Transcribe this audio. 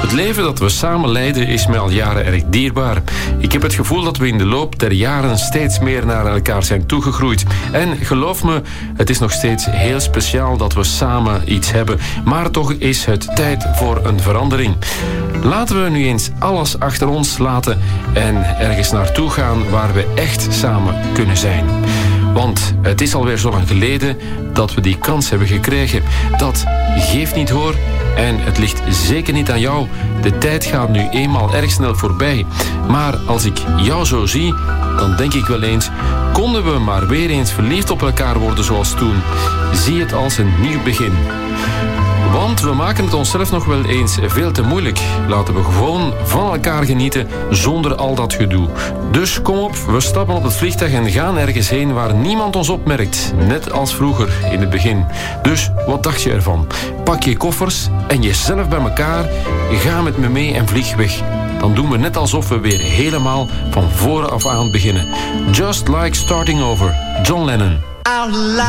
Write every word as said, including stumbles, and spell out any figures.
Het leven dat we samen leiden is mij al jaren erg dierbaar. Ik heb het gevoel dat we in de loop der jaren steeds meer naar elkaar zijn toegegroeid. En geloof me, het is nog steeds heel speciaal dat we samen iets hebben. Maar toch is het tijd voor een verandering. Laten we nu eens alles achter ons laten en ergens naartoe gaan waar we echt samen kunnen zijn. Want het is alweer zo lang geleden dat we die kans hebben gekregen. Dat geeft niet hoor. En het ligt zeker niet aan jou. De tijd gaat nu eenmaal erg snel voorbij. Maar als ik jou zo zie, dan denk ik wel eens, konden we maar weer eens verliefd op elkaar worden zoals toen. Zie het als een nieuw begin. Want we maken het onszelf nog wel eens veel te moeilijk. Laten we gewoon van elkaar genieten zonder al dat gedoe. Dus kom op, we stappen op het vliegtuig en gaan ergens heen waar niemand ons opmerkt. Net als vroeger in het begin. Dus wat dacht je ervan? Pak je koffers en jezelf bij elkaar. Ga met me mee en vlieg weg. Dan doen we net alsof we weer helemaal van voren af aan beginnen. Just like starting over. John Lennon.